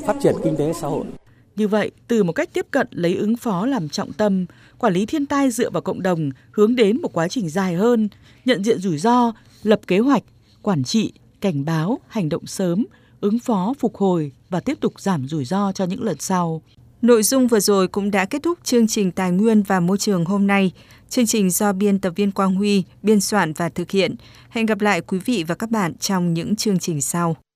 phát triển kinh tế xã hội. Như vậy, từ một cách tiếp cận lấy ứng phó làm trọng tâm, quản lý thiên tai dựa vào cộng đồng hướng đến một quá trình dài hơn, nhận diện rủi ro, lập kế hoạch, quản trị, cảnh báo, hành động sớm, ứng phó, phục hồi và tiếp tục giảm rủi ro cho những lần sau. Nội dung vừa rồi cũng đã kết thúc chương trình Tài nguyên và Môi trường hôm nay. Chương trình do biên tập viên Quang Huy biên soạn và thực hiện. Hẹn gặp lại quý vị và các bạn trong những chương trình sau.